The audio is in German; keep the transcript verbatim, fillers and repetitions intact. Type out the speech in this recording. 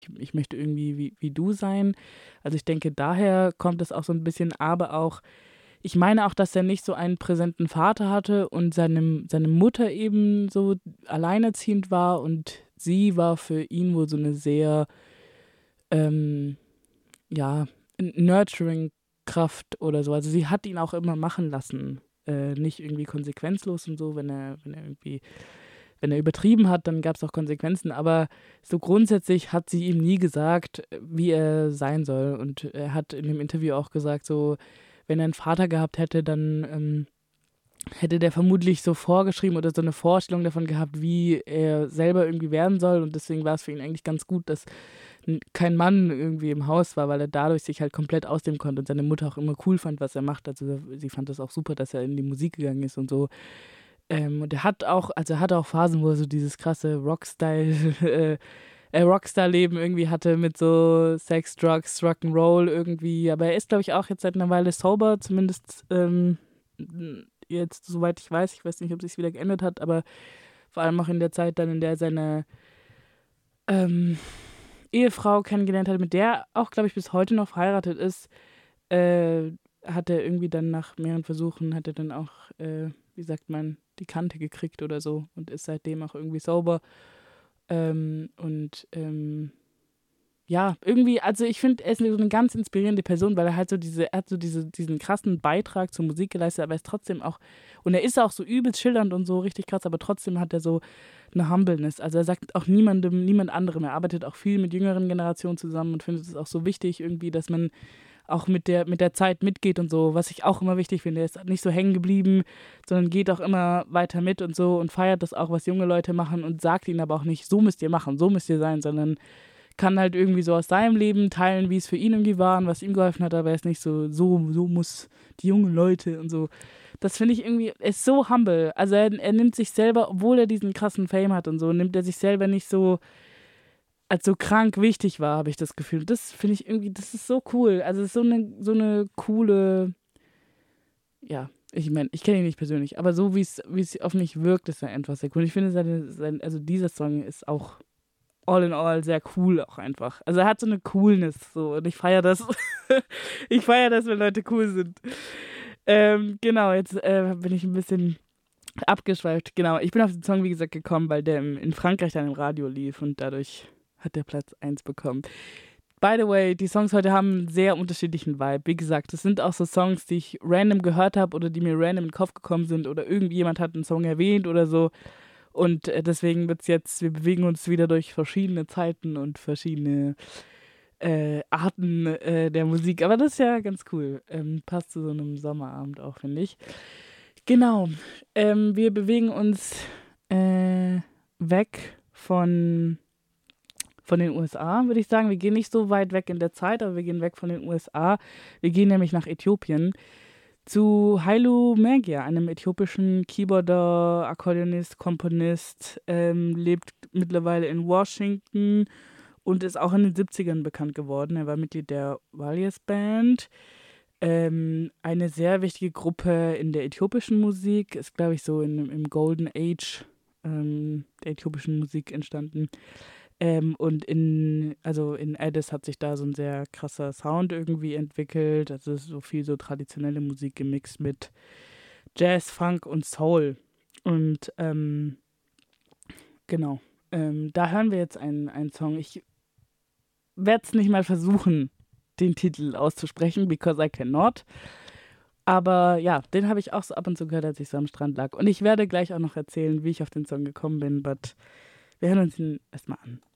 ich möchte irgendwie wie, wie du sein. Also ich denke, daher kommt es auch so ein bisschen, aber auch, ich meine auch, dass er nicht so einen präsenten Vater hatte und seine, seine Mutter eben so alleinerziehend war und sie war für ihn wohl so eine sehr, ähm, ja, nurturing Kraft oder so. Also sie hat ihn auch immer machen lassen. Äh, nicht irgendwie konsequenzlos und so, wenn er, wenn er irgendwie wenn er übertrieben hat, dann gab es auch Konsequenzen, aber so grundsätzlich hat sie ihm nie gesagt, wie er sein soll. Und er hat in dem Interview auch gesagt, so, wenn er einen Vater gehabt hätte, dann ähm, hätte der vermutlich so vorgeschrieben oder so eine Vorstellung davon gehabt, wie er selber irgendwie werden soll. Und deswegen war es für ihn eigentlich ganz gut, dass n- kein Mann irgendwie im Haus war, weil er dadurch sich halt komplett ausnehmen konnte und seine Mutter auch immer cool fand, was er macht. Also sie fand das auch super, dass er in die Musik gegangen ist und so. Ähm, und er hat auch, also er hatte auch Phasen, wo er so dieses krasse Rockstyle, äh, äh, Rockstar-Leben irgendwie hatte mit so Sex, Drugs, Rock'n'Roll irgendwie. Aber er ist, glaube ich, auch jetzt seit einer Weile sober, zumindest ähm, jetzt, soweit ich weiß. Ich weiß nicht, ob sich wieder geändert hat, aber vor allem auch in der Zeit dann, in der er seine ähm, Ehefrau kennengelernt hat, mit der auch, glaube ich, bis heute noch verheiratet ist, äh, hat er irgendwie dann nach mehreren Versuchen, hat er dann auch, äh, wie sagt man, die Kante gekriegt oder so und ist seitdem auch irgendwie sauber. Ähm, und ähm, ja, irgendwie, also ich finde, er ist so eine ganz inspirierende Person, weil er halt so diese, er hat so diese, diesen krassen Beitrag zur Musik geleistet, aber er ist trotzdem auch, und er ist auch so übelst schillernd und so richtig krass, aber trotzdem hat er so eine Humbleness. Also er sagt auch niemandem, niemand anderem. Er arbeitet auch viel mit jüngeren Generationen zusammen und findet es auch so wichtig irgendwie, dass man auch mit der, mit der Zeit mitgeht und so, was ich auch immer wichtig finde. Er ist nicht so hängen geblieben, sondern geht auch immer weiter mit und so und feiert das auch, was junge Leute machen und sagt ihnen aber auch nicht, so müsst ihr machen, so müsst ihr sein, sondern kann halt irgendwie so aus seinem Leben teilen, wie es für ihn irgendwie war und was ihm geholfen hat, aber er ist nicht so, so, so muss die jungen Leute und so. Das finde ich irgendwie, er ist so humble. Also er, er nimmt sich selber, obwohl er diesen krassen Fame hat und so, nimmt er sich selber nicht so als so krank wichtig war, habe ich das Gefühl. Das finde ich irgendwie, das ist so cool. Also es ist so eine, so eine coole, ja, ich meine, ich kenne ihn nicht persönlich, aber so wie es, wie es auf mich wirkt, ist er einfach sehr cool. Ich finde, seine, sein, also dieser Song ist auch all in all sehr cool auch einfach. Also er hat so eine Coolness so und ich feiere das. Ich feiere das, wenn Leute cool sind. Ähm, genau, jetzt äh, bin ich ein bisschen abgeschweift. Genau, ich bin auf den Song, wie gesagt, gekommen, weil der im, in Frankreich dann im Radio lief und dadurch hat der Platz eins bekommen. By the way, die Songs heute haben einen sehr unterschiedlichen Vibe. Wie gesagt, es sind auch so Songs, die ich random gehört habe oder die mir random in den Kopf gekommen sind oder irgendjemand hat einen Song erwähnt oder so. Und äh, deswegen wird es jetzt, wir bewegen uns wieder durch verschiedene Zeiten und verschiedene äh, Arten äh, der Musik. Aber das ist ja ganz cool. Ähm, passt zu so einem Sommerabend auch, finde ich. Genau. Ähm, wir bewegen uns äh, weg von, von den U S A, würde ich sagen. Wir gehen nicht so weit weg in der Zeit, aber wir gehen weg von den U S A. Wir gehen nämlich nach Äthiopien zu Haile Mergia, einem äthiopischen Keyboarder, Akkordeonist, Komponist, ähm, lebt mittlerweile in Washington und ist auch in den siebzigern bekannt geworden. Er war Mitglied der Valias Band. Ähm, eine sehr wichtige Gruppe in der äthiopischen Musik, ist, glaube ich, so in, im Golden Age ähm, der äthiopischen Musik entstanden. Ähm, und in, also in Addis hat sich da so ein sehr krasser Sound irgendwie entwickelt. Also so viel so traditionelle Musik gemixt mit Jazz, Funk und Soul. Und ähm, genau, ähm, da hören wir jetzt einen, einen Song. Ich werde es nicht mal versuchen, den Titel auszusprechen, because I cannot. Aber ja, den habe ich auch so ab und zu gehört, als ich so am Strand lag. Und ich werde gleich auch noch erzählen, wie ich auf den Song gekommen bin, but wir hören uns ihn erstmal an.